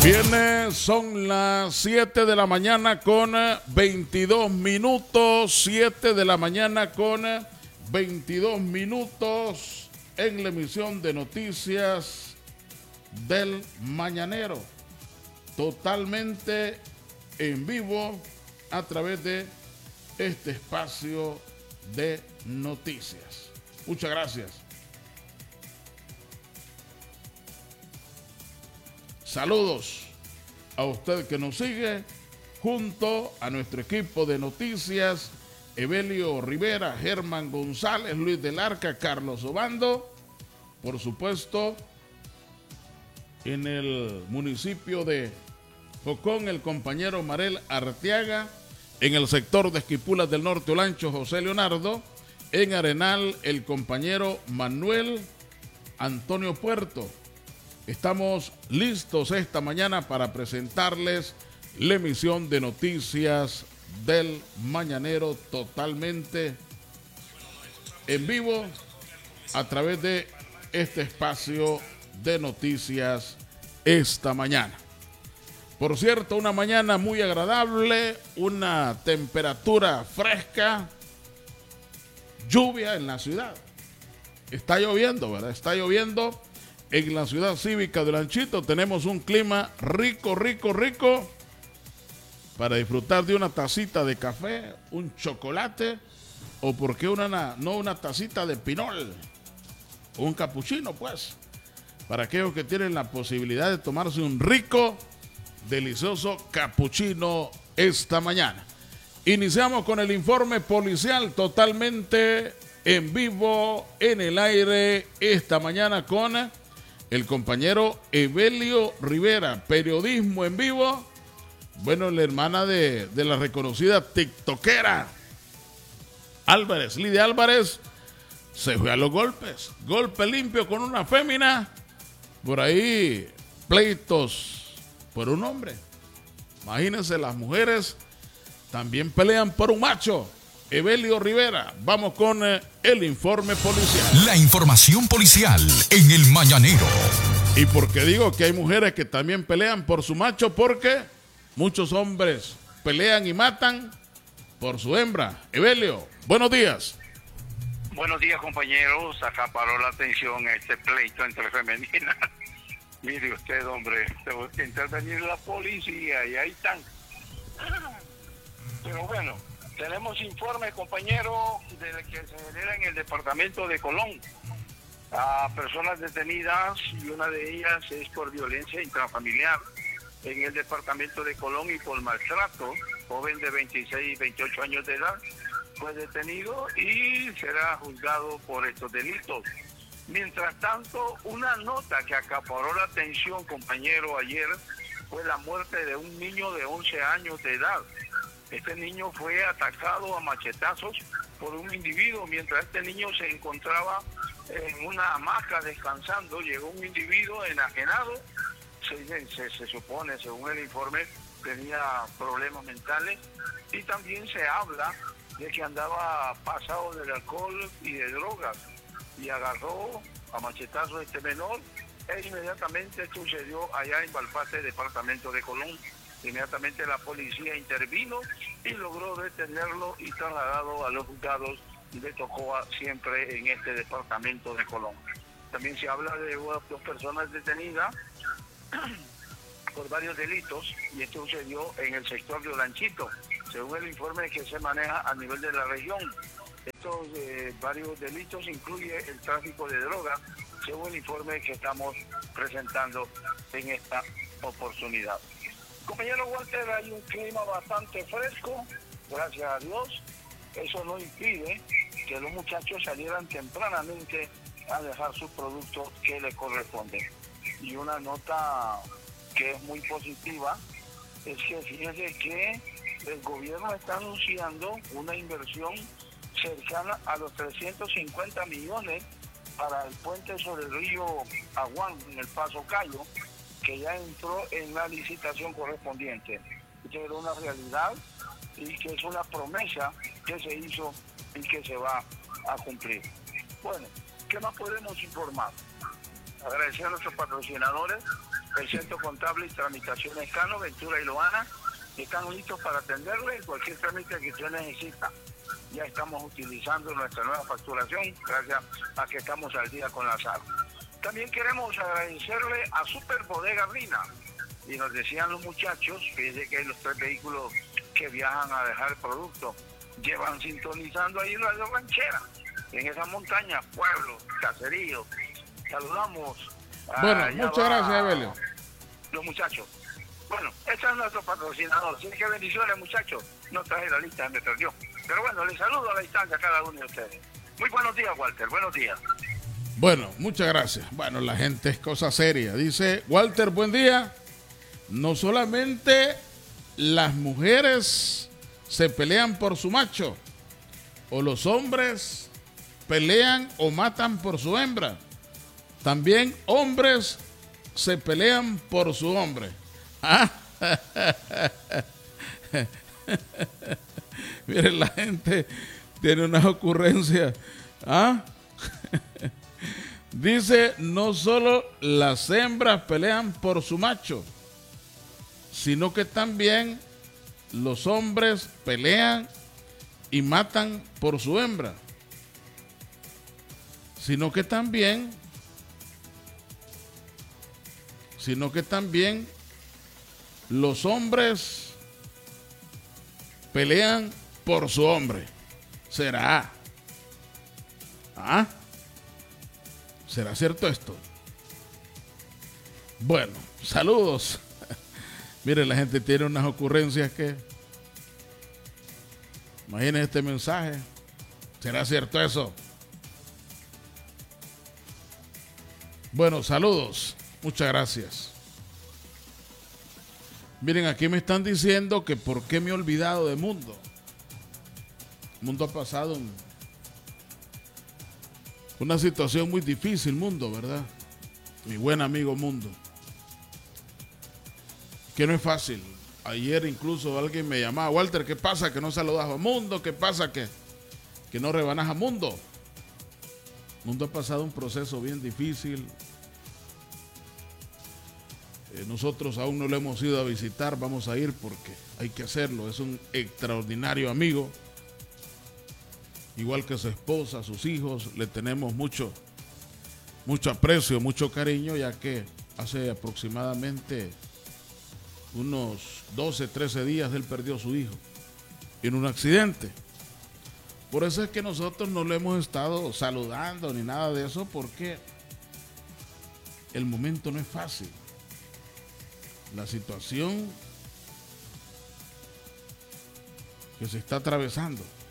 Bien, son las 7 de la mañana con 22 minutos, 7 de la mañana con 22 minutos en la emisión de noticias del Mañanero, totalmente en vivo a través de este espacio de noticias. Muchas gracias. Saludos a usted que nos sigue junto a nuestro equipo de noticias, Evelio Rivera, Germán González, Luis del Arca, Carlos Obando, por supuesto, en el municipio de Jocón, el compañero Marel Arteaga, en el sector de Esquipulas del Norte, Olancho, José Leonardo, en Arenal, el compañero Manuel Antonio Puerto. Estamos listos esta mañana para presentarles la emisión de noticias del Mañanero totalmente en vivo a través de este espacio de noticias esta mañana. Por cierto, una mañana muy agradable, una temperatura fresca, lluvia en la ciudad. Está lloviendo, ¿verdad? Está lloviendo. En la ciudad cívica de Olanchito tenemos un clima rico para disfrutar de una tacita de café, un chocolate o por qué no una tacita de pinol, un capuchino pues, para aquellos que tienen la posibilidad de tomarse un rico, delicioso capuchino esta mañana. Iniciamos con el informe policial totalmente en vivo en el aire esta mañana con el compañero Evelio Rivera, periodismo en vivo. Bueno, la hermana de la reconocida tiktokera Álvarez, Lidia Álvarez, se fue a los golpes. Golpe limpio con una fémina. Por ahí, pleitos por un hombre. Imagínense, las mujeres también pelean por un macho. Evelio Rivera, vamos con el informe policial. La información policial en el Mañanero. ¿Y por qué digo que hay mujeres que también pelean por su macho? Porque muchos hombres pelean y matan por su hembra. Evelio, buenos días. Buenos días, compañeros. Acaparó la atención este pleito entre femeninas. Mire usted, hombre, tengo que intervenir la policía y ahí están. Pero bueno, tenemos informes, compañeros, de que se genera en el departamento de Colón a personas detenidas y una de ellas es por violencia intrafamiliar en el departamento de Colón y por maltrato. Joven de 26 y 28 años de edad fue detenido y será juzgado por estos delitos. Mientras tanto, una nota que acaparó la atención, compañero, ayer fue la muerte de un niño de 11 años de edad. Este niño fue atacado a machetazos por un individuo. Mientras este niño se encontraba en una hamaca descansando, llegó un individuo enajenado. Se supone, según el informe, tenía problemas mentales y también se habla de que andaba pasado del alcohol y de drogas y agarró a machetazos a este menor e inmediatamente sucedió allá en Balpate, departamento de Colón. Inmediatamente la policía intervino y logró detenerlo y trasladado a los juzgados de Tocoa, siempre en este departamento de Colón. También se habla de dos personas detenidas por varios delitos y esto sucedió en el sector de Olanchito, según el informe que se maneja a nivel de la región. Estos varios delitos incluye el tráfico de drogas, según el informe que estamos presentando en esta oportunidad. Compañero Walter, hay un clima bastante fresco, gracias a Dios. Eso no impide que los muchachos salieran tempranamente a dejar sus productos que les corresponden. Y una nota que es muy positiva es que fíjense que el gobierno está anunciando una inversión cercana a los 350 millones para el puente sobre el río Aguán, en el Paso Cayo, que ya entró en la licitación correspondiente. Esto era una realidad y que es una promesa que se hizo y que se va a cumplir. Bueno, ¿qué más podemos informar? Agradecer a nuestros patrocinadores, el Centro Contable y Tramitaciones Cano, Ventura y Loana, están listos para atenderle cualquier trámite que usted necesita. Ya estamos utilizando nuestra nueva facturación gracias a que estamos al día con la SAR. También queremos agradecerle a Super Bodega Rina. Y nos decían los muchachos, fíjense que los 3 vehículos que viajan a dejar producto llevan sintonizando ahí Radio Ranchera, en esa montaña, pueblo, caserío. Saludamos. Bueno, muchas gracias, Evelio. Los muchachos. Bueno, este es nuestro patrocinador. Así que bendiciones, muchachos. No traje la lista, me perdió. Pero bueno, les saludo a la distancia a cada uno de ustedes. Muy buenos días, Walter. Buenos días. Bueno, muchas gracias. Bueno, la gente es cosa seria. Dice, Walter, buen día. No solamente las mujeres se pelean por su macho, o los hombres pelean o matan por su hembra. También hombres se pelean por su hombre. ¿Ah? Miren, la gente tiene unas ocurrencias. ¿Ah? Dice, no solo las hembras pelean por su macho, sino que también los hombres pelean y matan por su hembra. Sino que también los hombres pelean por su hombre. ¿Será? ¿Ah? ¿Será cierto esto? Bueno, saludos. Mire, la gente tiene unas ocurrencias que... Imaginen este mensaje. ¿Será cierto eso? Bueno, saludos. Muchas gracias. Miren, aquí me están diciendo que por qué me he olvidado de Mundo. Mundo ha pasado una situación muy difícil, Mundo, ¿verdad? Mi buen amigo Mundo. Que no es fácil. Ayer incluso alguien me llamaba, Walter, ¿qué pasa que no saludas a Mundo? ¿Qué pasa que no rebanas a Mundo? Mundo ha pasado un proceso bien difícil. Nosotros aún no lo hemos ido a visitar, vamos a ir porque hay que hacerlo. Es un extraordinario amigo. Igual que su esposa, sus hijos, le tenemos mucho aprecio, mucho cariño, ya que hace aproximadamente unos 12, 13 días él perdió a su hijo en un accidente. Por eso es que nosotros no lo hemos estado saludando ni nada de eso, porque el momento no es fácil. La situación que se está atravesando